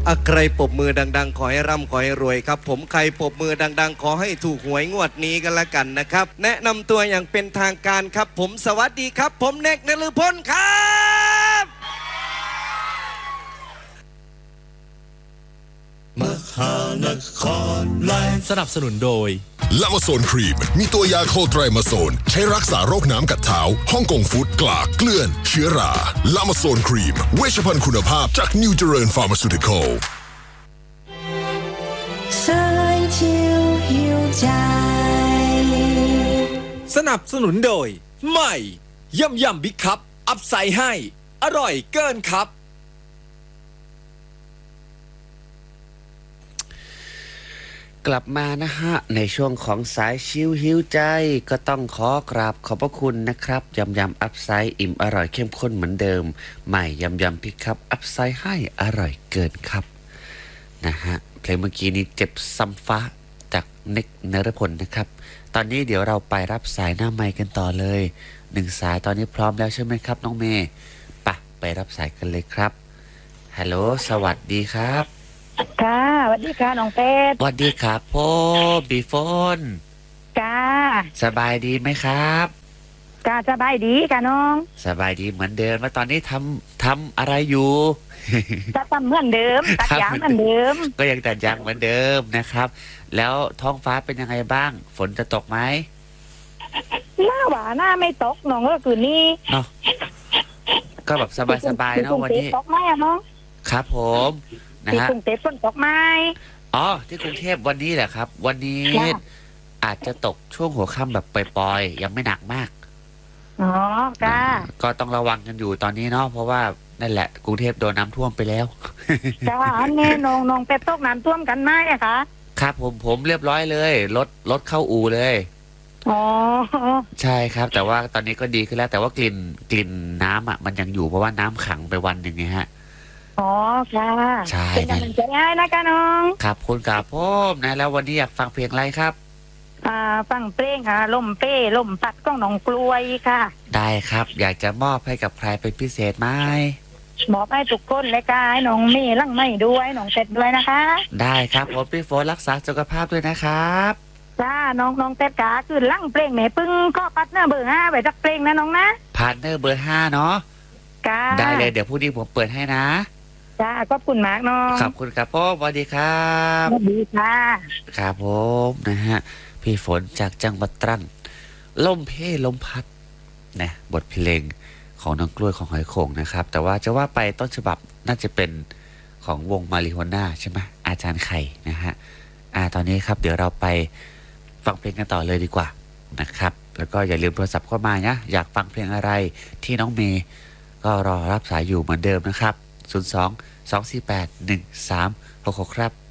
ใครปรบมือดังๆขอให้ร่ำขอให้รวยครับผมใครปรบมือดังๆขอให้ถูกหวยงวดนี้กันละกันนะครับแนะนำตัวอย่างเป็นทางการครับผมสวัสดีครับผมเนกนฤพลครับมหานครไลฟ์สนับสนุนโดยลามาโซนครีมมีตัวยาโคไตรมาโซนใช้รักษาโรคน้ำกัดเท้าฮ่องกงฟู้ดกลากเกลื่อนเชื้อราลามาโซนครีมเวชภัณฑ์คุณภาพจากนิวเจริญฟาร์มาซูติคอลสายชิวหิวใจสนับสนุนโดยใหม่ยำบิ๊กคัพอัพไซด์ให้อร่อยเกินครับกลับมานะฮะในช่วงของสายชิวหิวใจก็ต้องขอกราบขอบพระคุณนะครับยำอัพไซด์อิ่มอร่อยเข้มข้นเหมือนเดิมใหม่ยำพิกคัพอัพไซด์ให้อร่อยเกินครับนะฮะเพลงเมื่อกี้นี้เจ็บซ้ำฟ้าจากเนกนฤพลนะครับตอนนี้เดี๋ยวเราไปรับสายหน้าไมค์กันต่อเลย1สายตอนนี้พร้อมแล้วใช่ไหมครับน้องเมย์ไปรับสายกันเลยครับฮัลโหลสวัสดีครับค่ะสวัสดีค่ะน้องเป็ดสวัสดีครับพ่อบีโฟนค่ะสบายดีไหมครับค่ะสบายดีค่ะน้องสบายดีเหมือนเดิมว่าตอนนี้ทำอะไรอยู่จะทำเหมือนเดิมตัดยางเหมือนเดิมก็ยังตัดยางเหมือนเดิมนะครับแล้วท้องฟ้าเป็นยังไงบ้างฝนจะตกไหมหน้าหวานหน้าไม่ตกน้องก็คือนี่เนาะก็แบบสบายๆเนาะวันนี้ตกไหมอะน้องครับผมนะฮะที่กรุงเทพฝนตกไหมอ๋อที่กรุงเทพวันนี้แหละครับวันนี้อาจจะตกช่วงหัวค่ำแบบปล่อยๆยังไม่หนักมากอ๋อค่ะก็ต้องระวังกันอยู่ตอนนี้เนาะเพราะว่านั่นแหละกรุงเทพโดนน้ำท่วมไปแล้วจ้าแน่น้องเป็ดตกน้ำท่วมกันไหมอะคะครับผมเรียบร้อยเลยรถเข้าอู่เลยอ๋อใช่ครับแต่ว่าตอนนี้ก็ดีขึ้นแล้วแต่ว่ากลิ่นน้ำอ่ะมันยังอยู่เพราะว่าน้ำขังไปวันหนึ่งไงฮะอ๋อค่ะใช่เป็นกำลังใจให้นะคะน้องครับคุณกาพ่อนะแล้ววันนี้อยากฟังเพลงอะไรครับฟังเพลงค่ะลมเป้ลมพัดก้องหนองกลวยค่ะได้ครับอยากจะมอบให้กับใครเป็นพิเศษไหมมอบให้ทุกคนเลยค่ะน้องเมย์ลั่งไม่ด้วยน้องเป็ดด้วยนะคะได้ครับผมพี่โฟนรักษาสุขภาพด้วยนะครับจ้าน้องเป็ดกาคือลั่งเพลงแม่ปึ้งก็พาร์ทเนอร์เบอร์5ไปสักเพลงนะน้องนะพาร์ทเนอร์เบอร์5เนาะได้เลยเดี๋ยวพรุ่งนี้ผมเปิดให้นะจ้าขอบคุณมากน้องขอบคุณครับพ่อสวัสดีครับสวัสดีค่ะครับผมนะฮะพี่ฝนจากจังหวัดตรังลมเพลมพัดนะบทเพลงของน้องกล้วยของหอยโข่งนะครับแต่ว่าจะว่าไปต้นฉบับน่าจะเป็นของวงมาริโฮน่าใช่ไหมอาจารย์ไข่นะฮะตอนนี้ครับเดี๋ยวเราไปฟังเพลงกันต่อเลยดีกว่านะครับแล้วก็อย่าลืมโทรศัพท์เข้ามานะอยากฟังเพลงอะไรที่น้องเมย์ก็รอรับสายอยู่เหมือนเดิมนะครับ02 248 1366ครับ